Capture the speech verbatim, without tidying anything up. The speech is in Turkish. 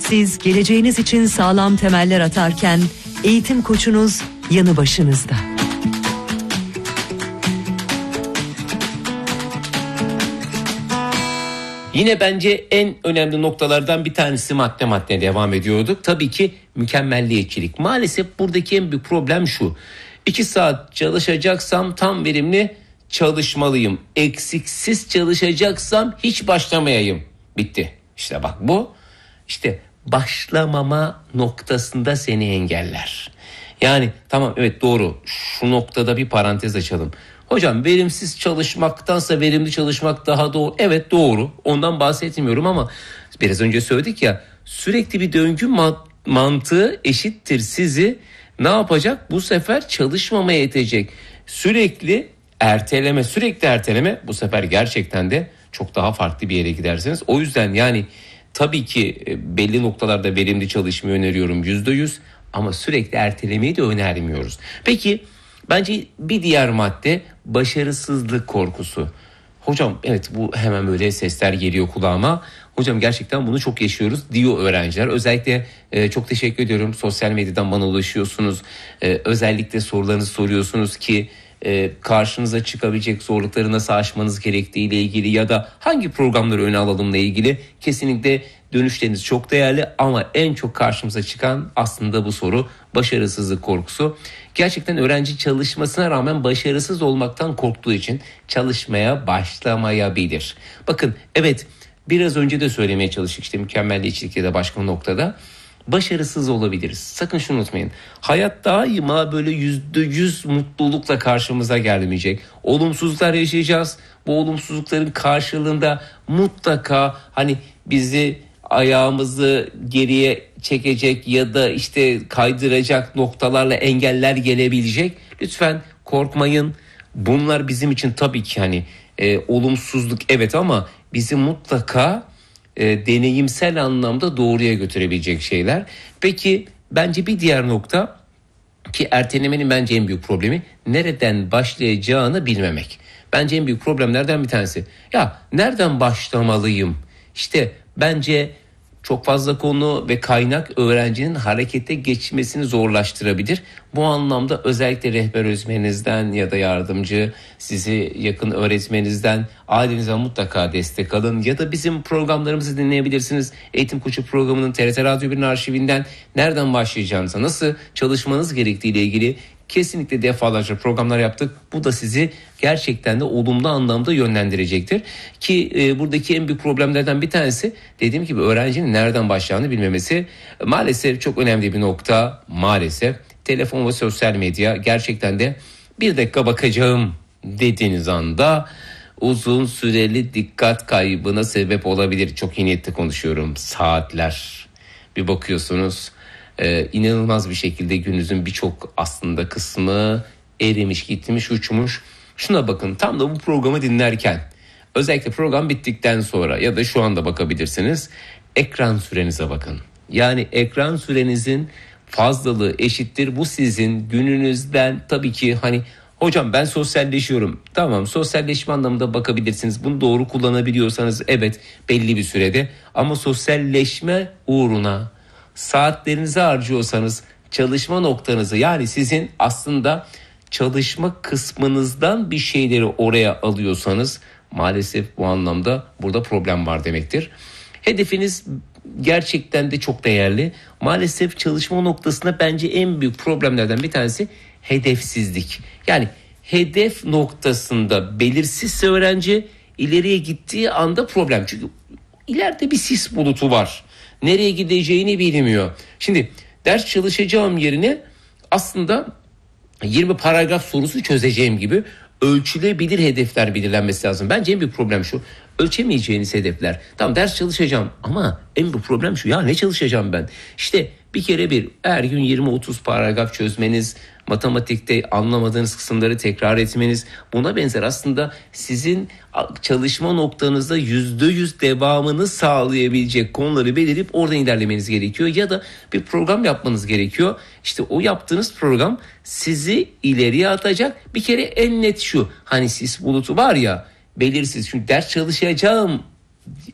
Siz geleceğiniz için sağlam temeller atarken eğitim koçunuz yanı başınızda. Yine bence en önemli noktalardan bir tanesi madde madde devam ediyorduk. Tabii ki mükemmelliyetçilik. Maalesef buradaki en büyük problem şu. İki saat çalışacaksam tam verimli çalışmalıyım. Eksiksiz çalışacaksam hiç başlamayayım. Bitti. İşte bak bu işte başlamama noktasında seni engeller. Yani tamam, evet, doğru, şu noktada bir parantez açalım. Hocam verimsiz çalışmaktansa verimli çalışmak daha doğru. Evet, doğru, ondan bahsetmiyorum ama biraz önce söyledik ya, sürekli bir döngü mantığı eşittir sizi ne yapacak? Bu sefer çalışmamaya itecek. Sürekli erteleme sürekli erteleme bu sefer gerçekten de çok daha farklı bir yere gidersiniz. O yüzden yani tabii ki belli noktalarda verimli çalışmayı öneriyorum yüzde yüz ama sürekli ertelemeyi de önermiyoruz. Peki bence bir diğer madde başarısızlık korkusu. Hocam evet, bu hemen böyle sesler geliyor kulağıma. Hocam gerçekten bunu çok yaşıyoruz diyor öğrenciler. Özellikle e, çok teşekkür ediyorum, sosyal medyadan bana ulaşıyorsunuz. E, özellikle sorularınızı soruyorsunuz ki e, karşınıza çıkabilecek zorlukları nasıl aşmanız gerektiği ile ilgili ya da hangi programları öne alalımla ilgili kesinlikle dönüşleriniz çok değerli. Ama en çok karşımıza çıkan aslında bu soru, başarısızlık korkusu. Gerçekten öğrenci çalışmasına rağmen başarısız olmaktan korktuğu için çalışmaya başlamayabilir. Bakın evet, biraz önce de söylemeye çalıştık işte mükemmelliyetçilik ya da başka noktada başarısız olabiliriz. Sakın şunu unutmayın. Hayat daima böyle yüzde yüz mutlulukla karşımıza gelmeyecek. Olumsuzluklar yaşayacağız. Bu olumsuzlukların karşılığında mutlaka hani bizi ayağımızı geriye çekecek ya da işte kaydıracak noktalarla engeller gelebilecek. Lütfen korkmayın. Bunlar bizim için tabii ki hani e, olumsuzluk evet ama bizi mutlaka e, deneyimsel anlamda doğruya götürebilecek şeyler. Peki bence bir diğer nokta ki ertelemenin bence en büyük problemi nereden başlayacağını bilmemek. Bence en büyük problemlerden bir tanesi. Ya nereden başlamalıyım? İşte bence çok fazla konu ve kaynak öğrencinin harekete geçmesini zorlaştırabilir. Bu anlamda özellikle rehber öğretmeninizden ya da yardımcı sizi yakın öğretmeninizden ailenizden mutlaka destek alın. Ya da bizim programlarımızı dinleyebilirsiniz. Eğitim Koçu programının T R T Radyo bir'in arşivinden nereden başlayacağınıza, nasıl çalışmanız gerektiği ile ilgili kesinlikle defalarca programlar yaptık. Bu da sizi gerçekten de olumlu anlamda yönlendirecektir. Ki e, buradaki en büyük problemlerden bir tanesi dediğim gibi öğrencinin nereden başlayacağını bilmemesi. Maalesef çok önemli bir nokta. Maalesef telefon ve sosyal medya gerçekten de bir dakika bakacağım dediğiniz anda uzun süreli dikkat kaybına sebep olabilir. Çok iyi niyetle konuşuyorum. Saatler. Bir bakıyorsunuz Ee, inanılmaz bir şekilde gününüzün birçok aslında kısmı erimiş, gitmiş, uçmuş. Şuna bakın, tam da bu programı dinlerken, özellikle program bittikten sonra ya da şu anda bakabilirsiniz. Ekran sürenize bakın. Yani ekran sürenizin fazlalığı eşittir. Bu sizin gününüzden tabii ki hani hocam ben sosyalleşiyorum. Tamam, sosyalleşme anlamında bakabilirsiniz. Bunu doğru kullanabiliyorsanız evet belli bir sürede, ama sosyalleşme uğruna saatlerinizi harcıyorsanız çalışma noktanızı, yani sizin aslında çalışma kısmınızdan bir şeyleri oraya alıyorsanız maalesef bu anlamda burada problem var demektir. Hedefiniz gerçekten de çok değerli. Maalesef çalışma noktasında bence en büyük problemlerden bir tanesi hedefsizlik. Yani hedef noktasında belirsizse öğrenci ileriye gittiği anda problem. Çünkü ileride bir sis bulutu var. Nereye gideceğini bilmiyor. Şimdi ders çalışacağım yerine aslında yirmi paragraf sorusu çözeceğim gibi ölçülebilir hedefler belirlenmesi lazım. Bence en büyük problem şu. Ölçemeyeceğiniz hedefler. Tamam, ders çalışacağım ama en büyük problem şu. Ya ne çalışacağım ben? İşte bir kere bir her gün yirmi otuz paragraf çözmeniz, matematikte anlamadığınız kısımları tekrar etmeniz, buna benzer aslında sizin çalışma noktanızda yüzde yüz devamını sağlayabilecek konuları belirleyip oradan ilerlemeniz gerekiyor. Ya da bir program yapmanız gerekiyor. İşte o yaptığınız program sizi ileriye atacak. Bir kere en net şu, hani sis bulutu var ya, belirsiz. Çünkü ders çalışacağım